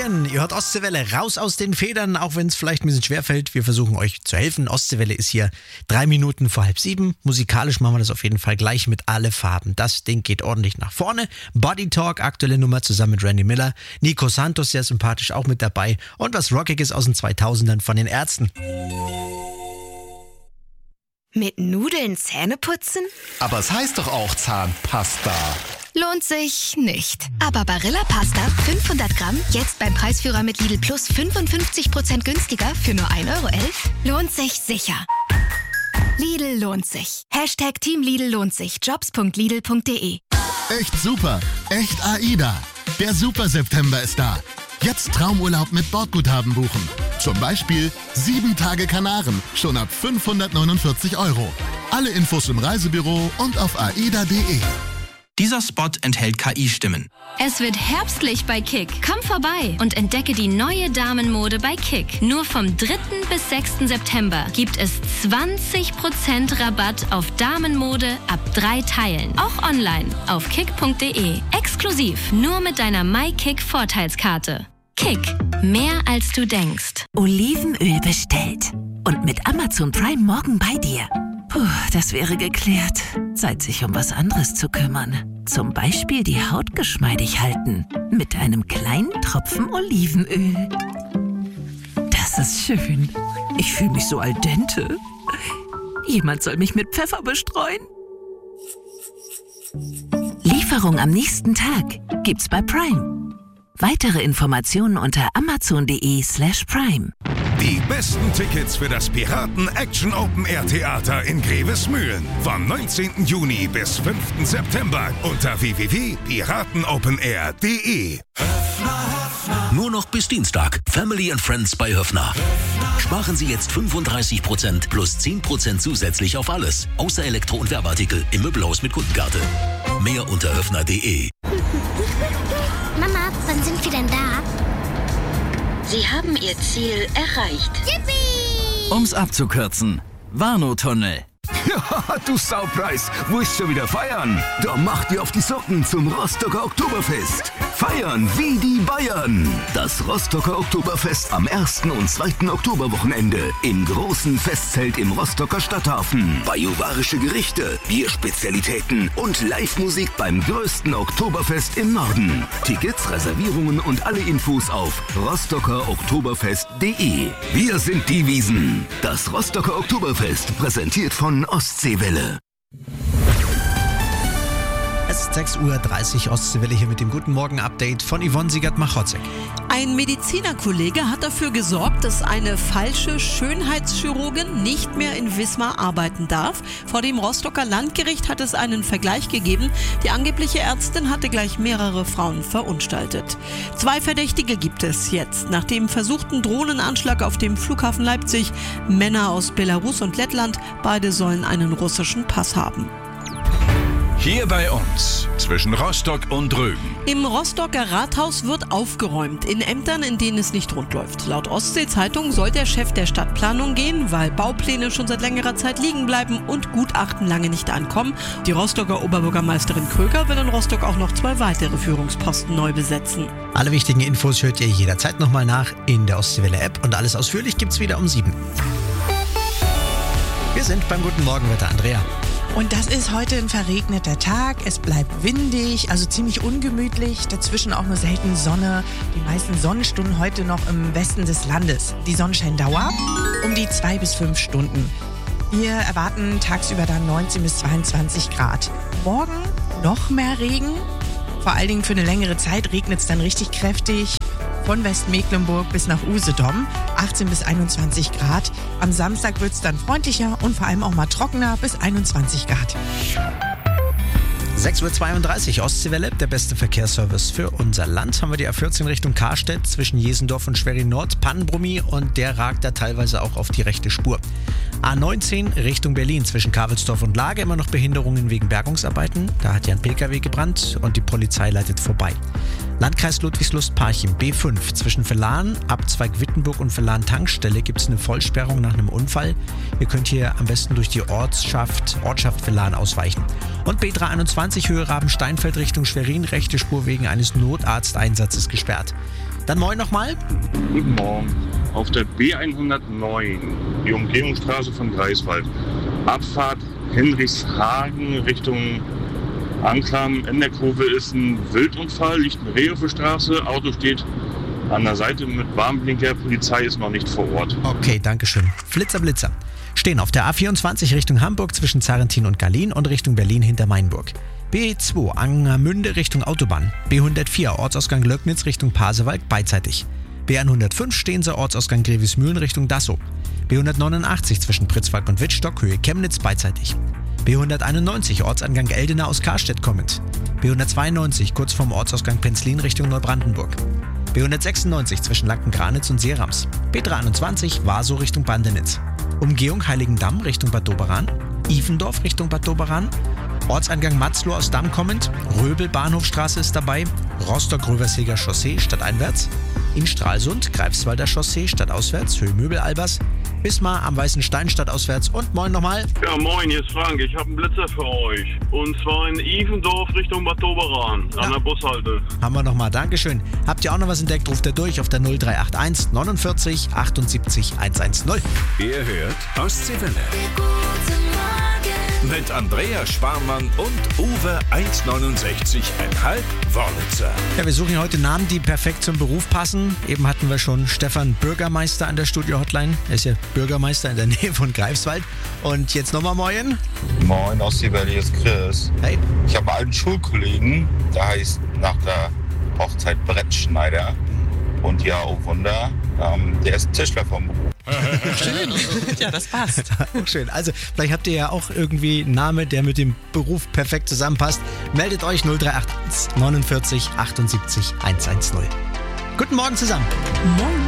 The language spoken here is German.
Morgen, ihr hört Ostseewelle, raus aus den Federn, auch wenn es vielleicht ein bisschen schwerfällt. Wir versuchen euch zu helfen. Ostseewelle ist hier 3 Minuten vor 6:30. Musikalisch machen wir das auf jeden Fall gleich mit alle Farben. Das Ding geht ordentlich nach vorne. Body Talk, aktuelle Nummer zusammen mit Randy Miller. Nico Santos, sehr sympathisch, auch mit dabei. Und was Rockiges aus den 2000ern von den Ärzten. Mit Nudeln Zähne putzen? Aber es heißt doch auch Zahnpasta. Lohnt sich nicht. Aber Barilla Pasta 500 Gramm, jetzt beim Preisführer mit Lidl Plus 55% günstiger für nur 1,11 € lohnt sich sicher. Lidl lohnt sich. Hashtag Team Lidl lohnt sich. Jobs.lidl.de. Echt super. Echt AIDA. Der Super September ist da. Jetzt Traumurlaub mit Bordguthaben buchen. Zum Beispiel 7 Tage Kanaren, schon ab 549 €. Alle Infos im Reisebüro und auf aida.de. Dieser Spot enthält KI-Stimmen. Es wird herbstlich bei Kick. Komm vorbei und entdecke die neue Damenmode bei Kick. Nur vom 3. bis 6. September gibt es 20% Rabatt auf Damenmode ab 3 Teilen. Auch online auf kick.de. Exklusiv nur mit deiner MyKick-Vorteilskarte. Kick. Mehr als du denkst. Olivenöl bestellt. Und mit Amazon Prime morgen bei dir. Puh, das wäre geklärt. Zeit, sich um was anderes zu kümmern. Zum Beispiel die Haut geschmeidig halten. Mit einem kleinen Tropfen Olivenöl. Das ist schön. Ich fühle mich so al dente. Jemand soll mich mit Pfeffer bestreuen. Lieferung am nächsten Tag gibt's bei Prime. Weitere Informationen unter amazon.de/prime. Die besten Tickets für das Piraten-Action Open-Air Theater in Grevesmühlen. Vom 19. Juni bis 5. September unter www.piratenopenair.de. Nur noch bis Dienstag. Family and Friends bei Höffner. Sparen Sie jetzt 35% plus 10% zusätzlich auf alles. Außer Elektro- und Werbeartikel im Möbelhaus mit Kundenkarte. Mehr unter höffner.de. Mama, wann sind wir denn da? Sie haben Ihr Ziel erreicht. Yippie! Um's abzukürzen, Warnow-Tunnel. Ja, du Saupreis, wo ist schon wieder feiern? Da macht ihr auf die Socken zum Rostocker Oktoberfest. Feiern wie die Bayern. Das Rostocker Oktoberfest am 1. und 2. Oktoberwochenende im großen Festzelt im Rostocker Stadthafen. Bajuwarische Gerichte, Bierspezialitäten und Live-Musik beim größten Oktoberfest im Norden. Tickets, Reservierungen und alle Infos auf rostockeroktoberfest.de. Wir sind die Wiesen. Das Rostocker Oktoberfest, präsentiert von Ostseewelle. Es ist 6:30 Uhr, Ostseewelle hier mit dem Guten Morgen-Update von Yvonne Siegert-Machotzek. Ein Medizinerkollege hat dafür gesorgt, dass eine falsche Schönheitschirurgin nicht mehr in Wismar arbeiten darf. Vor dem Rostocker Landgericht hat es einen Vergleich gegeben. Die angebliche Ärztin hatte gleich mehrere Frauen verunstaltet. 2 Verdächtige gibt es jetzt. Nach dem versuchten Drohnenanschlag auf dem Flughafen Leipzig, Männer aus Belarus und Lettland, beide sollen einen russischen Pass haben. Hier bei uns, zwischen Rostock und Rügen. Im Rostocker Rathaus wird aufgeräumt, in Ämtern, in denen es nicht rund läuft. Laut Ostsee-Zeitung soll der Chef der Stadtplanung gehen, weil Baupläne schon seit längerer Zeit liegen bleiben und Gutachten lange nicht ankommen. Die Rostocker Oberbürgermeisterin Kröger will in Rostock auch noch 2 weitere Führungsposten neu besetzen. Alle wichtigen Infos hört ihr jederzeit nochmal nach in der Ostseewelle-App und alles ausführlich gibt's wieder um 7. Wir sind beim Guten Morgenwetter, Andrea. Und das ist heute ein verregneter Tag. Es bleibt windig, also ziemlich ungemütlich. Dazwischen auch nur selten Sonne. Die meisten Sonnenstunden heute noch im Westen des Landes. Die Sonnenscheindauer um die 2 bis 5 Stunden. Wir erwarten tagsüber dann 19 bis 22 Grad. Morgen noch mehr Regen. Vor allen Dingen für eine längere Zeit regnet es dann richtig kräftig. Von Westmecklenburg bis nach Usedom, 18 bis 21 Grad. Am Samstag wird es dann freundlicher und vor allem auch mal trockener, bis 21 Grad. 6:32 Uhr, Ostseewelle, der beste Verkehrsservice für unser Land. Haben wir die A14 Richtung Karstedt zwischen Jesendorf und Schwerin Nord, Pannenbrummi, und der ragt da teilweise auch auf die rechte Spur. A19 Richtung Berlin zwischen Kavelsdorf und Lage, immer noch Behinderungen wegen Bergungsarbeiten. Da hat ja ein PKW gebrannt und die Polizei leitet vorbei. Landkreis Ludwigslust-Parchim, B5 zwischen Verlan, Abzweig Wittenburg und Verlan Tankstelle gibt es eine Vollsperrung nach einem Unfall. Ihr könnt hier am besten durch die Ortschaft Verlan ausweichen. Und B321 Höhe Rabensteinfeld Richtung Schwerin, rechte Spur wegen eines Notarzteinsatzes gesperrt. Dann moin nochmal. Guten Morgen. Auf der B109, die Umgehungsstraße von Greifswald. Abfahrt Henrichshagen Richtung Anklam. In der Kurve ist ein Wildunfall, liegt eine Reh auf der Straße. Auto steht an der Seite mit Warnblinker. Polizei ist noch nicht vor Ort. Okay, dankeschön. Blitzer. Stehen auf der A24 Richtung Hamburg zwischen Zarentin und Gallien und Richtung Berlin hinter Mainburg. B2 Angermünde Richtung Autobahn. B104 Ortsausgang Löcknitz Richtung Pasewalk beidseitig. B105 Steenser Ortsausgang Grevesmühlen Richtung Dassow. B189 zwischen Pritzwalk und Wittstock Höhe Chemnitz beidseitig. B191 Ortsangang Eldena aus Karstedt kommend. B192 kurz vorm Ortsausgang Penzlin Richtung Neubrandenburg. B196 zwischen Lackengranitz und Seerams. B321 Warsow Richtung Bandenitz. Umgehung Heiligendamm Richtung Bad Doberan. Ivendorf Richtung Bad Doberan. Ortsangang Matzloh aus Damm kommend. Röbel Bahnhofstraße ist dabei. Rostock-Röverseger Chaussee stadteinwärts. In Stralsund Greifswalder Chaussee stadtauswärts. Höhe Möbel-Albers. Wismar am Weißen Stein stadtauswärts. Und moin nochmal. Ja, moin, hier ist Frank. Ich habe einen Blitzer für euch. Und zwar in Ivendorf Richtung Bad Doberan an der Bushalte. Haben wir nochmal. Dankeschön. Habt ihr auch noch was entdeckt? Ruft ihr durch auf der 0381 49 78 110. Ihr hört Ostseewelle. Mit Andreas Sparmann und Uwe 1,69,5 Wörlitzer. Ja, wir suchen heute Namen, die perfekt zum Beruf passen. Eben hatten wir schon Stefan Bürgermeister an der Studio-Hotline. Er ist ja Bürgermeister in der Nähe von Greifswald. Und jetzt nochmal moin. Moin, Ostseewelle, hier ist Chris. Hey. Ich habe einen Schulkollegen, der heißt nach der Hochzeit Brettschneider. Und ja, oh Wunder, der ist Tischler vom Beruf. Schön. Ja, das passt. Schön. Also, vielleicht habt ihr ja auch irgendwie einen Namen, der mit dem Beruf perfekt zusammenpasst. Meldet euch 0381 49 78 110. Guten Morgen zusammen. Morgen.